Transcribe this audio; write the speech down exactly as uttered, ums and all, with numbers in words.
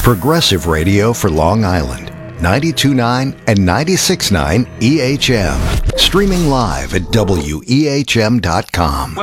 Progressive Radio for Long Island, ninety-two point nine and ninety-six point nine E H M. Streaming live at W E H M dot com.